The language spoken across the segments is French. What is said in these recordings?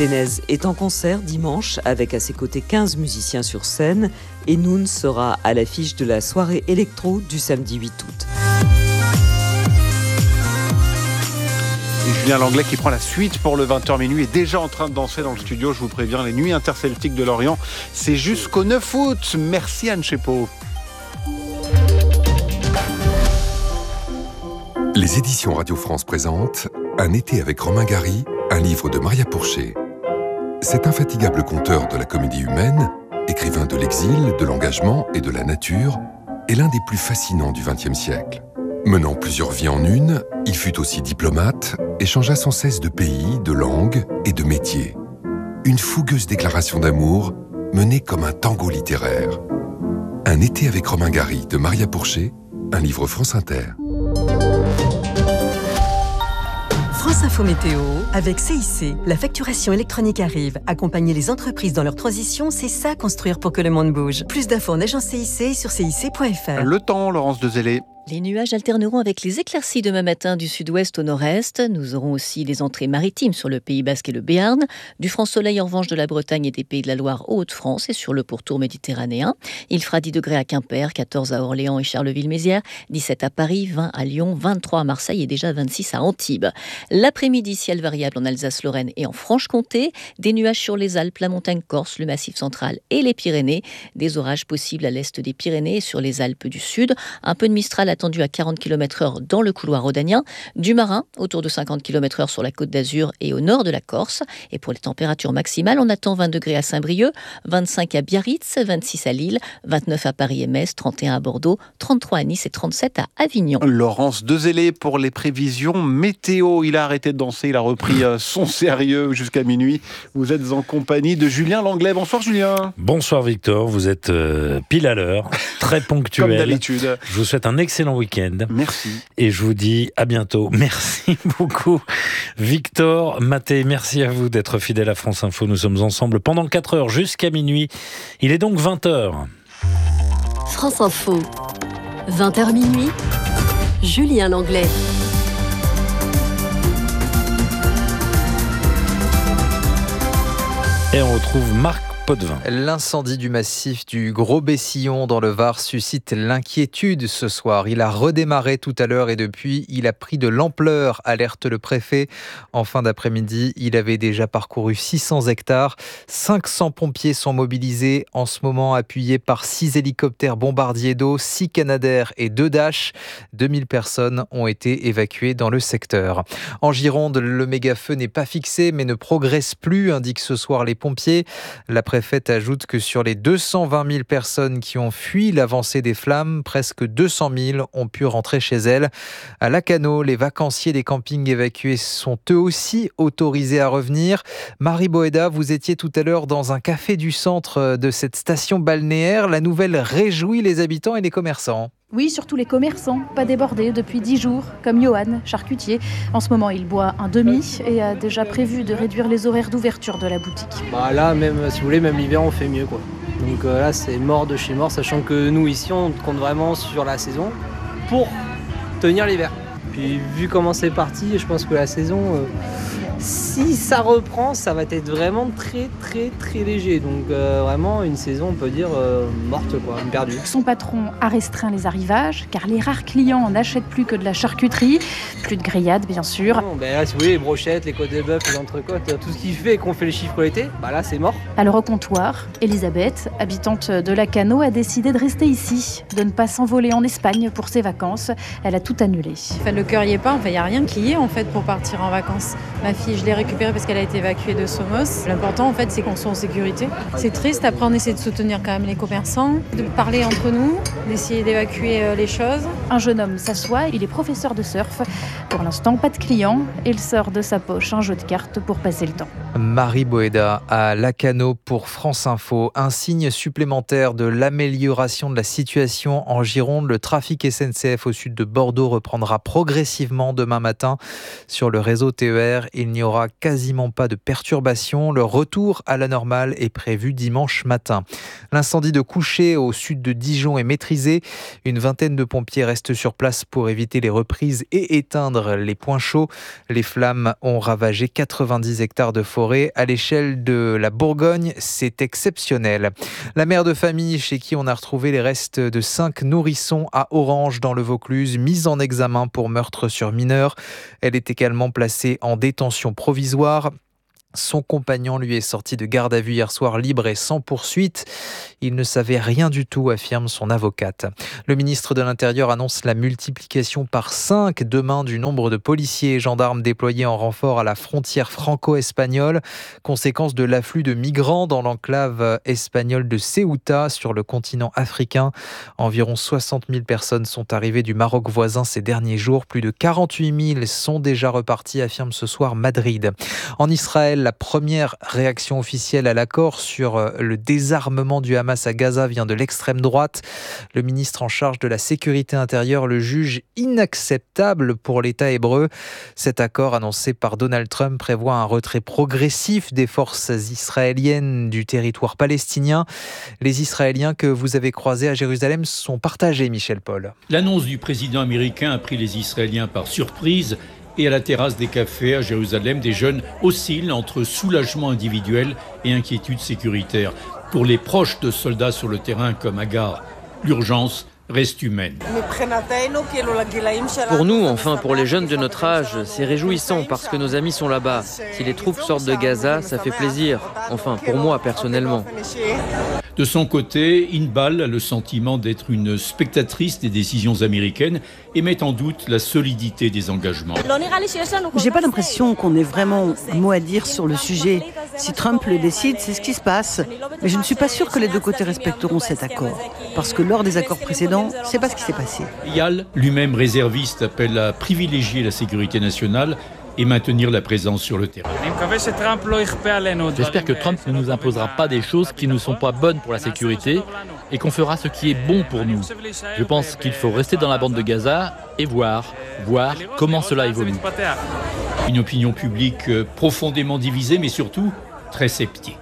Denez est en concert dimanche avec à ses côtés 15 musiciens sur scène et Noon sera à l'affiche de la soirée électro du samedi 8 août. Et Julien Langlais qui prend la suite pour le 20h minuit est déjà en train de danser dans le studio. Je vous préviens, les nuits interceltiques de Lorient, c'est jusqu'au 9 août. Merci Anne Chepeau. Les éditions Radio France présentent Un été avec Romain Gary, un livre de Maria Pourchet. Cet infatigable conteur de la comédie humaine, écrivain de l'exil, de l'engagement et de la nature, est l'un des plus fascinants du XXe siècle. Menant plusieurs vies en une, il fut aussi diplomate et changea sans cesse de pays, de langue et de métier. Une fougueuse déclaration d'amour menée comme un tango littéraire. Un été avec Romain Gary de Maria Pourchet, un livre France Inter. France Info Météo, avec CIC. La facturation électronique arrive. Accompagner les entreprises dans leur transition, c'est ça construire pour que le monde bouge. Plus d'infos en agence CIC et sur cic.fr. Le temps, Laurence Dezellé. Les nuages alterneront avec les éclaircies demain matin du sud-ouest au nord-est. Nous aurons aussi les entrées maritimes sur le Pays Basque et le Béarn. Du franc soleil en revanche de la Bretagne et des Pays de la Loire aux Hauts-de-France et sur le pourtour méditerranéen. Il fera 10 degrés à Quimper, 14 à Orléans et Charleville-Mézières, 17 à Paris, 20 à Lyon, 23 à Marseille et déjà 26 à Antibes. L'après-midi, ciel variable en Alsace-Lorraine et en Franche-Comté. Des nuages sur les Alpes, la montagne corse, le Massif central et les Pyrénées. Des orages possibles à l'est des Pyrénées et sur les Alpes du Sud. Un peu de Mistral attendu à 40 km/h dans le couloir rhodanien, du marin autour de 50 km/h sur la Côte d'Azur et au nord de la Corse. Et pour les températures maximales, on attend 20 degrés à Saint-Brieuc, 25 à Biarritz, 26 à Lille, 29 à Paris et Metz, 31 à Bordeaux, 33 à Nice et 37 à Avignon. Laurence Dezellé pour les prévisions météo. Il a arrêté de danser, il a repris son sérieux jusqu'à minuit. Vous êtes en compagnie de Julien Langlais. Bonsoir Julien. Bonsoir Victor, vous êtes pile à l'heure, très ponctuel. Comme d'habitude. Je vous souhaite un excellent week-end. Merci. Et je vous dis à bientôt. Merci beaucoup Victor, Mathé, merci à vous d'être fidèle à France Info. Nous sommes ensemble pendant 4 heures jusqu'à minuit. Il est donc 20h. France Info, 20h minuit, Julien Langlais. Et on retrouve Marc Potvin. L'incendie du massif du Gros-Bessillon dans le Var suscite l'inquiétude ce soir. Il a redémarré tout à l'heure et depuis, il a pris de l'ampleur, alerte le préfet. En fin d'après-midi, il avait déjà parcouru 600 hectares. 500 pompiers sont mobilisés en ce moment, appuyés par 6 hélicoptères bombardiers d'eau, 6 Canadair et 2 Dash. 2000 personnes ont été évacuées dans le secteur. En Gironde, le méga-feu n'est pas fixé mais ne progresse plus, indiquent ce soir les pompiers. La préfète ajoute que sur les 220 000 personnes qui ont fui l'avancée des flammes, presque 200 000 ont pu rentrer chez elles. À Lacanau, les vacanciers des campings évacués sont eux aussi autorisés à revenir. Marie Boéda, vous étiez tout à l'heure dans un café du centre de cette station balnéaire. La nouvelle réjouit les habitants et les commerçants. Oui, surtout les commerçants, pas débordés depuis 10 jours, comme Johan, charcutier. En ce moment, il boit un demi et a déjà prévu de réduire les horaires d'ouverture de la boutique. Là, même si vous voulez, même l'hiver, on fait mieux, quoi. Donc là, c'est mort de chez mort, sachant que nous, ici, on compte vraiment sur la saison pour tenir l'hiver. Puis, vu comment c'est parti, je pense que la saison... si ça reprend, ça va être vraiment très très très léger. Donc vraiment une saison, on peut dire, morte, quoi, perdue. Son patron a restreint les arrivages, car les rares clients n'achètent plus que de la charcuterie. Plus de grillades, bien sûr. Non, là, si vous voulez, les brochettes, les côtes de bœuf, les entrecôtes, tout ce qui fait qu'on fait les chiffres l'été, là c'est mort. Alors au comptoir, Elisabeth, habitante de Lacanau, a décidé de rester ici, de ne pas s'envoler en Espagne pour ses vacances. Elle a tout annulé. Le cœur y est pas, il n'y a rien qui y est en fait pour partir en vacances. Ma fille, je l'ai récupérée parce qu'elle a été évacuée de Somos. L'important en fait, c'est qu'on soit en sécurité. C'est triste, après on essaie de soutenir quand même les commerçants, de parler entre nous, d'essayer d'évacuer les choses. Un jeune homme s'assoit, il est professeur de surf. Pour l'instant, pas de clients. Il sort de sa poche un jeu de cartes pour passer le temps. Marie Boéda à Lacanau pour France Info. Un signe supplémentaire de l'amélioration de la situation en Gironde. Le trafic SNCF au sud de Bordeaux reprendra progressivement demain matin. Sur le réseau TER, il n'y aura quasiment pas de perturbations. Le retour à la normale est prévu dimanche matin. L'incendie de Couchet au sud de Dijon est maîtrisé. Une vingtaine de pompiers restent sur place pour éviter les reprises et éteindre les points chauds. Les flammes ont ravagé 90 hectares de forêt. À l'échelle de la Bourgogne, c'est exceptionnel. La mère de famille chez qui on a retrouvé les restes de 5 nourrissons à Orange dans le Vaucluse, mise en examen pour meurtre sur mineur. Elle est également placée en détention provisoire. Son compagnon lui est sorti de garde à vue hier soir libre et sans poursuite. Il ne savait rien du tout, affirme son avocate. Le ministre de l'Intérieur annonce la multiplication par 5 demain du nombre de policiers et gendarmes déployés en renfort à la frontière franco-espagnole, conséquence de l'afflux de migrants dans l'enclave espagnole de Ceuta sur le continent africain. Environ 60 000 personnes sont arrivées du Maroc voisin ces derniers jours. Plus de 48 000 sont déjà repartis, affirme ce soir Madrid. En Israël, la première réaction officielle à l'accord sur le désarmement du Hamas à Gaza vient de l'extrême droite. Le ministre en charge de la sécurité intérieure le juge inacceptable pour l'État hébreu. Cet accord annoncé par Donald Trump prévoit un retrait progressif des forces israéliennes du territoire palestinien. Les Israéliens que vous avez croisés à Jérusalem sont partagés, Michel Paul. L'annonce du président américain a pris les Israéliens par surprise. Et à la terrasse des cafés à Jérusalem, des jeunes oscillent entre soulagement individuel et inquiétude sécuritaire. Pour les proches de soldats sur le terrain comme Agar, l'urgence reste humaine. Pour nous, enfin pour les jeunes de notre âge, c'est réjouissant parce que nos amis sont là-bas. Si les troupes sortent de Gaza, ça fait plaisir. Enfin, pour moi personnellement. De son côté, Inbal a le sentiment d'être une spectatrice des décisions américaines et met en doute la solidité des engagements. J'ai pas l'impression qu'on ait vraiment un mot à dire sur le sujet. Si Trump le décide, c'est ce qui se passe. Mais je ne suis pas sûre que les deux côtés respecteront cet accord. Parce que lors des accords précédents, c'est pas ce qui s'est passé. Eyal, lui-même réserviste, appelle à privilégier la sécurité nationale et maintenir la présence sur le terrain. J'espère que Trump ne nous imposera pas des choses qui ne sont pas bonnes pour la sécurité et qu'on fera ce qui est bon pour nous. Je pense qu'il faut rester dans la bande de Gaza et voir comment cela évolue. Une opinion publique profondément divisée, mais surtout très sceptique.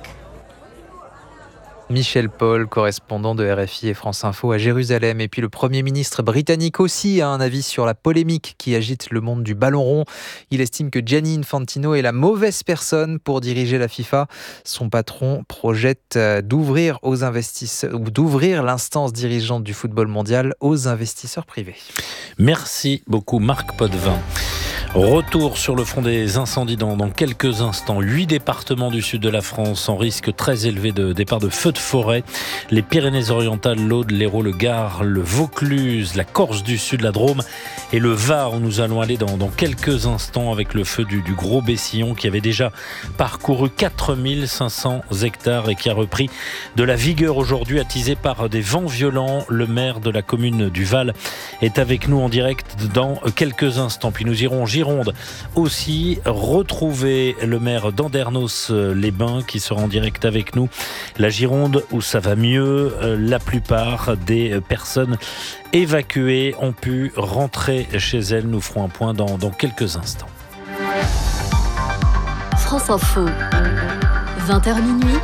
Michel Paul, correspondant de RFI et France Info à Jérusalem. Et puis le Premier ministre britannique aussi a un avis sur la polémique qui agite le monde du ballon rond. Il estime que Gianni Infantino est la mauvaise personne pour diriger la FIFA. Son patron projette d'ouvrir l'instance dirigeante du football mondial aux investisseurs privés. Merci beaucoup Marc Potvin. Retour sur le front des incendies dans quelques instants. 8 départements du sud de la France en risque très élevé de départ de feux de forêt. Les Pyrénées-Orientales, l'Aude, l'Hérault, le Gard, le Vaucluse, la Corse du Sud, la Drôme et le Var, où nous allons aller dans quelques instants avec le feu du Gros Bessillon qui avait déjà parcouru 4500 hectares et qui a repris de la vigueur aujourd'hui, attisé par des vents violents. Le maire de la commune du Val est avec nous en direct dans quelques instants. Puis nous irons en Gironde aussi retrouver le maire d'Andernos-les-Bains qui sera en direct avec nous. La Gironde où ça va mieux, la plupart des personnes évacuées ont pu rentrer chez elles. Nous ferons un point dans quelques instants. France Info, 20h minuit,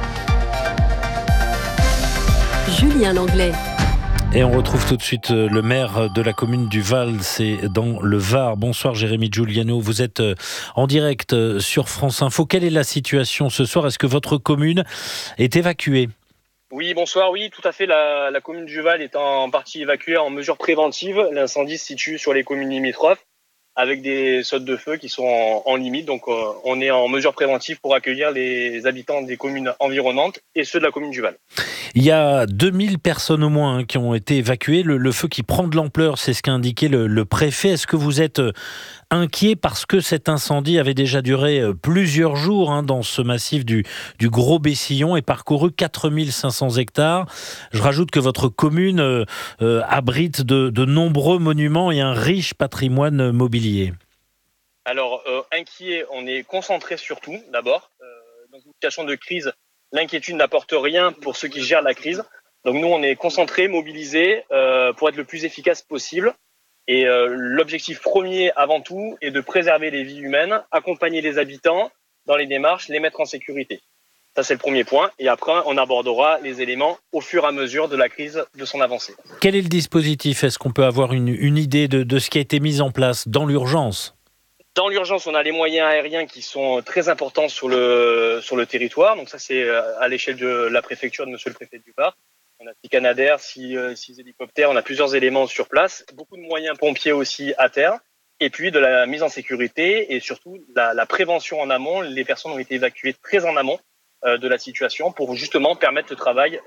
Julien Langlais. Et on retrouve tout de suite le maire de la commune du Val, c'est dans le Var. Bonsoir Jérémy Giuliano, vous êtes en direct sur France Info. Quelle est la situation ce soir ? Est-ce que votre commune est évacuée ? Oui, bonsoir. Oui, tout à fait. La commune du Val est en partie évacuée en mesure préventive. L'incendie se situe sur les communes limitrophes avec des sautes de feu qui sont en limite. Donc, on est en mesure préventive pour accueillir les habitants des communes environnantes et ceux de la commune du Val. Il y a 2000 personnes au moins qui ont été évacuées. Le feu qui prend de l'ampleur, c'est ce qu'a indiqué le préfet. Est-ce que vous êtes inquiet parce que cet incendie avait déjà duré plusieurs jours dans ce massif du Gros Bessillon et parcouru 4500 hectares. Je rajoute que votre commune abrite de nombreux monuments et un riche patrimoine mobilier. Alors, inquiet, on est concentré sur tout, d'abord. Dans une situation de crise, l'inquiétude n'apporte rien pour ceux qui gèrent la crise. Donc nous, on est concentrés, mobilisés pour être le plus efficace possible. Et l'objectif premier, avant tout, est de préserver les vies humaines, accompagner les habitants dans les démarches, les mettre en sécurité. Ça, c'est le premier point. Et après, on abordera les éléments au fur et à mesure de la crise, de son avancée. Quel est le dispositif ? Est-ce qu'on peut avoir une idée de ce qui a été mis en place dans l'urgence ? Dans l'urgence, on a les moyens aériens qui sont très importants sur le territoire. Donc ça, c'est à l'échelle de la préfecture de monsieur le préfet du Var. On a 6 Canadair, 6 hélicoptères, on a plusieurs éléments sur place. Beaucoup de moyens pompiers aussi à terre. Et puis de la mise en sécurité et surtout la prévention en amont. Les personnes ont été évacuées très en amont de la situation pour justement permettre le travail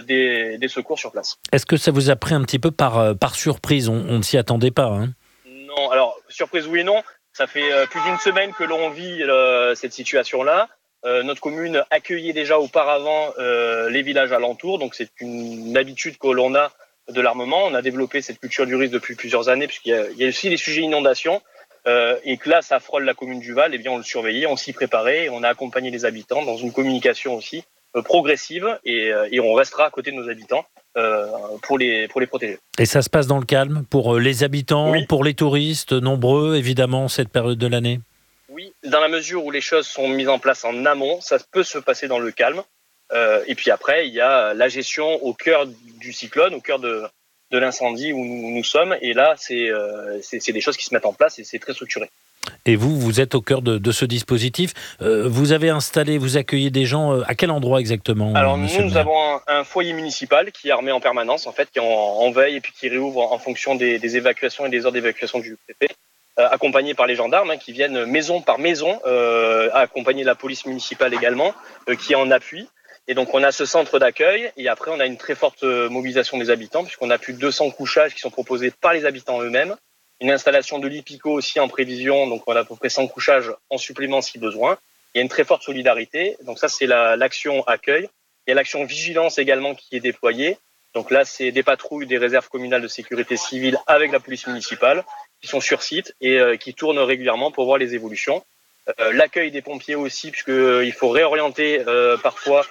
des secours sur place. Est-ce que ça vous a pris un petit peu par surprise ? On ne s'y attendait pas. Hein ? Non, alors surprise oui et non. Ça fait plus d'une semaine que l'on vit cette situation-là. Notre commune accueillait déjà auparavant les villages alentours, donc c'est une habitude que l'on a de l'armement. On a développé cette culture du risque depuis plusieurs années, puisqu'il y a aussi les sujets inondations. Et que là, ça frôle la commune du Val, eh bien on le surveillait, on s'y préparait, et on a accompagné les habitants dans une communication aussi progressive, et on restera à côté de nos habitants pour les protéger. Et ça se passe dans le calme pour les habitants, oui. Pour les touristes, nombreux évidemment cette période de l'année ? Oui, dans la mesure où les choses sont mises en place en amont, ça peut se passer dans le calme. Et puis après, il y a la gestion au cœur du cyclone, au cœur de l'incendie où nous sommes. Et là, c'est des choses qui se mettent en place et c'est très structuré. Et vous êtes au cœur de ce dispositif. Vous avez installé, vous accueillez des gens à quel endroit exactement ? Alors nous avons un foyer municipal qui est armé en permanence, en fait, qui est en veille et puis qui réouvre en fonction des évacuations et des heures d'évacuation du préfet, accompagné par les gendarmes qui viennent maison par maison, accompagner la police municipale également, qui est en appui. Et donc on a ce centre d'accueil et après on a une très forte mobilisation des habitants puisqu'on a plus de 200 couchages qui sont proposés par les habitants eux-mêmes. Une installation de lits picots aussi en prévision, donc on a à peu près 100 couchages en supplément si besoin. Il y a une très forte solidarité, donc ça c'est l'action accueil. Il y a l'action vigilance également qui est déployée. Donc là c'est des patrouilles des réserves communales de sécurité civile avec la police municipale qui sont sur site et qui tournent régulièrement pour voir les évolutions. L'accueil des pompiers aussi, puisqu'il faut réorienter parfois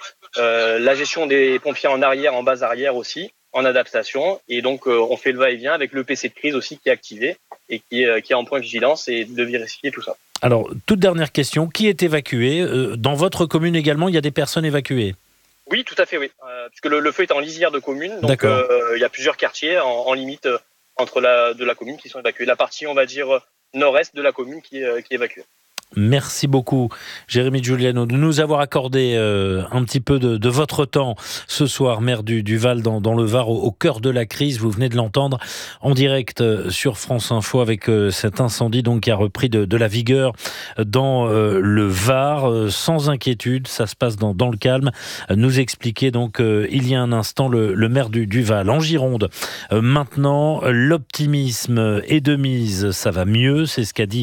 la gestion des pompiers en arrière, en base arrière aussi, en adaptation. Et donc, on fait le va-et-vient avec le PC de crise aussi qui est activé et qui est en point de vigilance et de vérifier tout ça. Alors, toute dernière question, qui est évacué ? Dans votre commune également, il y a des personnes évacuées ? Oui, tout à fait, oui. Puisque le feu est en lisière de commune, donc il y a plusieurs quartiers en limite entre de la commune qui sont évacués. La partie, on va dire, nord-est de la commune qui est évacuée. Merci beaucoup, Jérémy Giuliano, de nous avoir accordé un petit peu de votre temps ce soir, maire du Val dans le Var, au cœur de la crise. Vous venez de l'entendre en direct sur France Info avec cet incendie donc qui a repris de la vigueur dans le Var, sans inquiétude. Ça se passe dans le calme. Nous expliquait donc il y a un instant le maire du Val. En Gironde, maintenant, l'optimisme est de mise. Ça va mieux, c'est ce qu'a dit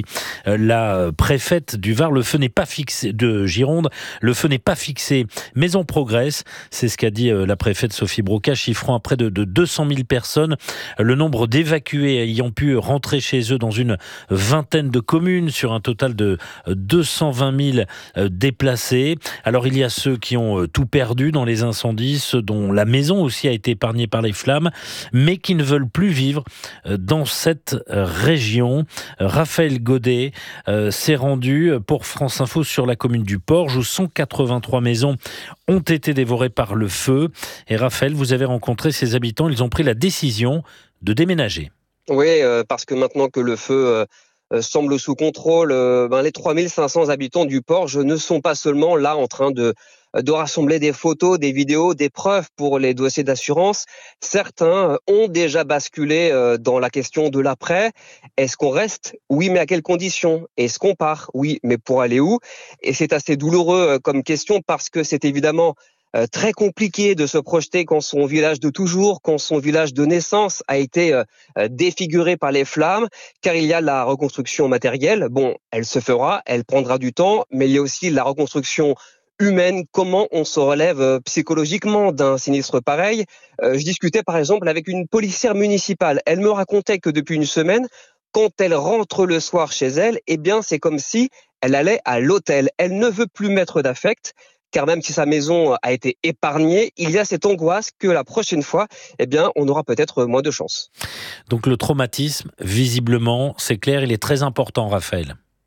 la préfète du Var. Le feu n'est pas fixé de Gironde, le feu n'est pas fixé, mais on progresse. C'est ce qu'a dit la préfète Sophie Broca, chiffrant à près de 200 000 personnes le nombre d'évacués ayant pu rentrer chez eux dans une vingtaine de communes sur un total de 220 000 déplacés. Alors il y a ceux qui ont tout perdu dans les incendies, ceux dont la maison aussi a été épargnée par les flammes, mais qui ne veulent plus vivre dans cette région. Raphaël Godet s'est rendu pour France Info sur la commune du Porge où 183 maisons ont été dévorées par le feu. Et Raphaël, vous avez rencontré ces habitants, ils ont pris la décision de déménager. Oui, parce que maintenant que le feu semble sous contrôle, les 3500 habitants du Porge ne sont pas seulement là en train de rassembler des photos, des vidéos, des preuves pour les dossiers d'assurance. Certains ont déjà basculé dans la question de l'après. Est-ce qu'on reste ? Oui, mais à quelles conditions ? Est-ce qu'on part ? Oui, mais pour aller où ? Et c'est assez douloureux comme question parce que c'est évidemment très compliqué de se projeter quand son village de toujours, quand son village de naissance a été défiguré par les flammes, car il y a la reconstruction matérielle. Bon, elle se fera, elle prendra du temps, mais il y a aussi la reconstruction humaine, comment on se relève psychologiquement d'un sinistre pareil. Je discutais par exemple avec une policière municipale. Elle me racontait que depuis une semaine, quand elle rentre le soir chez elle, eh bien c'est comme si elle allait à l'hôtel. Elle ne veut plus mettre d'affect, car même si sa maison a été épargnée, il y a cette angoisse que la prochaine fois, eh bien, on aura peut-être moins de chance. Donc le traumatisme, visiblement, c'est clair, il est très important, Raphaël.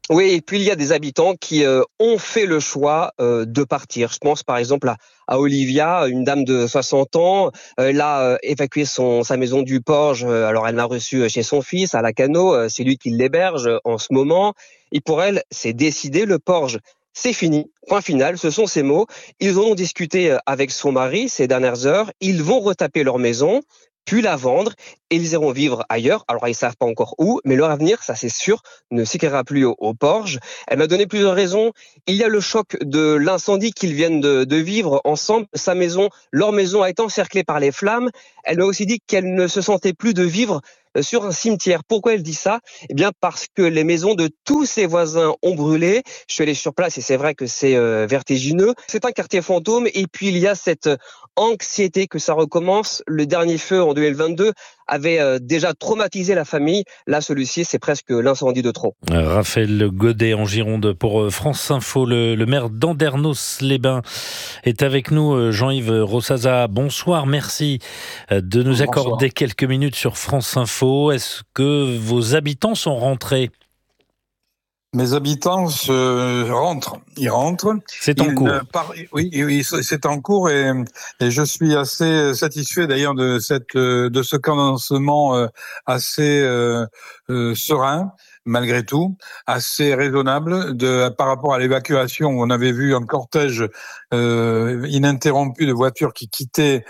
Oui, et puis il y a des habitants qui ont fait le choix de partir. Je pense par exemple à Olivia, une dame de 60 ans. Elle a évacué sa maison du Porge. Alors elle l'a reçue chez son fils à Lacanau. C'est lui qui l'héberge en ce moment. Et pour elle, c'est décidé, le Porge, c'est fini. Point final, ce sont ses mots. Ils en ont discuté avec son mari ces dernières heures. Ils vont retaper leur maison, puis la vendre, et ils iront vivre ailleurs. Alors, ils savent pas encore où, mais leur avenir, ça c'est sûr, ne s'écrira plus au Porge. Elle m'a donné plusieurs raisons. Il y a le choc de l'incendie qu'ils viennent de vivre ensemble. Leur maison a été encerclée par les flammes. Elle m'a aussi dit qu'elle ne se sentait plus de vivre sur un cimetière. Pourquoi elle dit ça? Eh bien, parce que les maisons de tous ses voisins ont brûlé. Je suis allé sur place et c'est vrai que c'est vertigineux. C'est un quartier fantôme et puis il y a cette anxiété que ça recommence. Le dernier feu en 2022 avait déjà traumatisé la famille. Là, celui-ci, c'est presque l'incendie de trop. Raphaël Godet en Gironde pour France Info. Le maire d'Andernos-les-Bains est avec nous. Jean-Yves Rossaza, bonsoir. Merci de nous accorder quelques minutes sur France Info. Est-ce que vos habitants sont rentrés ? Mes habitants rentrent. Ils rentrent. C'est en cours. Oui, c'est en cours et je suis assez satisfait d'ailleurs de ce commencement assez serein. Malgré tout, assez raisonnable par rapport à l'évacuation où on avait vu un cortège ininterrompu de voitures qui quittaient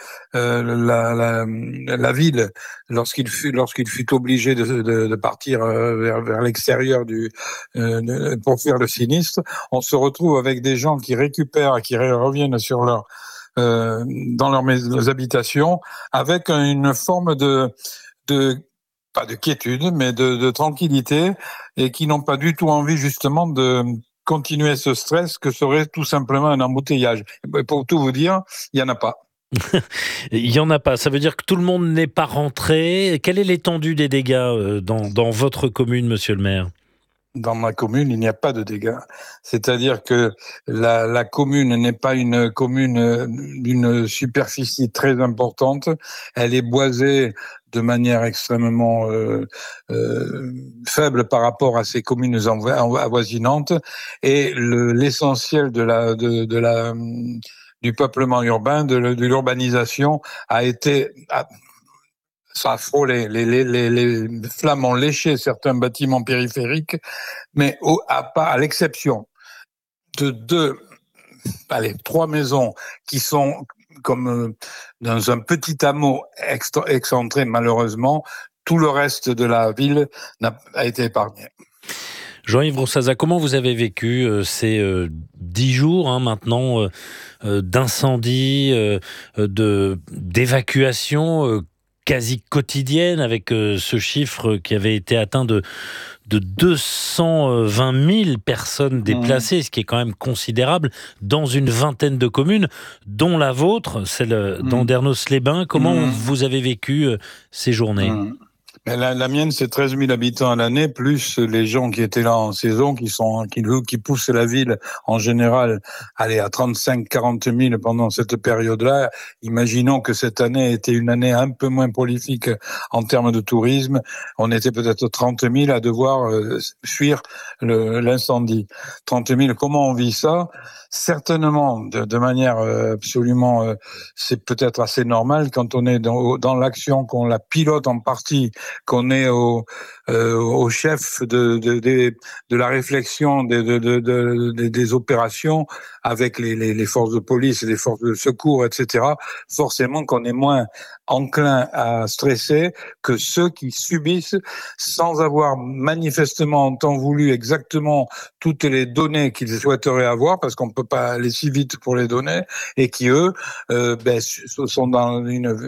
la ville lorsqu'il fut obligé de partir vers l'extérieur pour faire le sinistre. On se retrouve avec des gens qui récupèrent, qui reviennent sur dans leurs habitations avec une forme de pas de quiétude, mais de tranquillité, et qui n'ont pas du tout envie justement de continuer ce stress que serait tout simplement un embouteillage. Pour tout vous dire, il n'y en a pas. Il n'y en a pas. Ça veut dire que tout le monde n'est pas rentré. Quelle est l'étendue des dégâts dans votre commune, monsieur le maire ? Dans ma commune, il n'y a pas de dégâts. C'est-à-dire que la commune n'est pas une commune d'une superficie très importante. Elle est boisée de manière extrêmement faible par rapport à ces communes avoisinantes. Et l'essentiel du peuplement urbain, de l'urbanisation, a été... Ça a frôlé, les flammes ont léché certains bâtiments périphériques, mais à l'exception de 3 maisons qui sont comme dans un petit hameau excentré, malheureusement, tout le reste de la ville a été épargné. Jean-Yves Rossaza, comment vous avez vécu ces 10 jours maintenant d'incendie, d'évacuation quasi quotidienne, avec ce chiffre qui avait été atteint de 220 000 personnes déplacées, ce qui est quand même considérable, dans une vingtaine de communes, dont la vôtre, celle d'Andernos-les-Bains. Comment vous avez vécu ces journées ? La mienne, c'est 13 000 habitants à l'année, plus les gens qui étaient là en saison, qui poussent la ville en général à 35 40 000 pendant cette période-là. Imaginons que cette année était une année un peu moins prolifique en termes de tourisme. On était peut-être 30 000 à devoir fuir l'incendie. 30 000, comment on vit ça ? Certainement, de manière absolument, c'est peut-être assez normal quand on est dans l'action, qu'on la pilote en partie, qu'on est au chef de la réflexion des opérations avec les forces de police et les forces de secours, etc. Forcément qu'on est moins enclin à stresser que ceux qui subissent sans avoir manifestement en temps voulu exactement toutes les données qu'ils souhaiteraient avoir, parce qu'on peut pas aller si vite pour les donner, et qui eux sont dans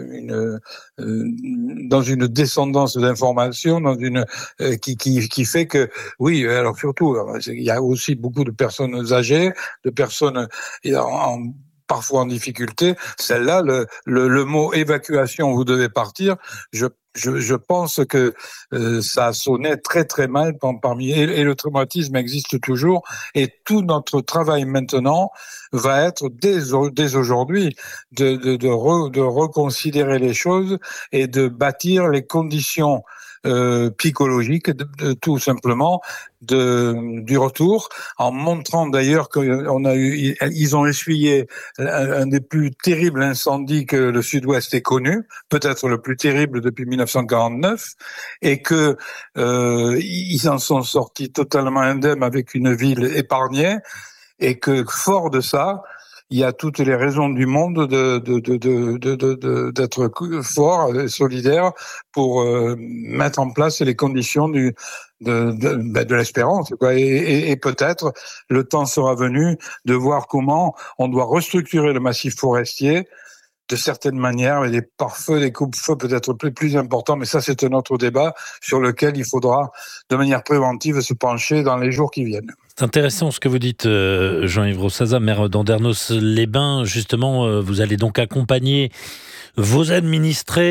une descendance d'informations, qui fait que oui, alors surtout il y a aussi beaucoup de personnes âgées, de personnes parfois en difficulté. Celle-là, le mot évacuation, vous devez partir, je pense que ça a sonné très très mal parmi, et le traumatisme existe toujours, et tout notre travail maintenant va être dès aujourd'hui de reconsidérer les choses et de bâtir les conditions psychologique, tout simplement, du retour, en montrant d'ailleurs ils ont essuyé un des plus terribles incendies que le Sud-Ouest ait connu, peut-être le plus terrible depuis 1949, et que ils en sont sortis totalement indemnes avec une ville épargnée, et que fort de ça, il y a toutes les raisons du monde d'être fort et solidaire pour mettre en place les conditions de l'espérance, quoi. Et peut-être le temps sera venu de voir comment on doit restructurer le massif forestier de certaines manières, et des pare-feux, des coupe-feux peut-être plus importants, mais ça c'est un autre débat sur lequel il faudra de manière préventive se pencher dans les jours qui viennent. C'est intéressant ce que vous dites, Jean-Yves Rossaza, maire d'Andernos-les-Bains. Justement, vous allez donc accompagner vos administrés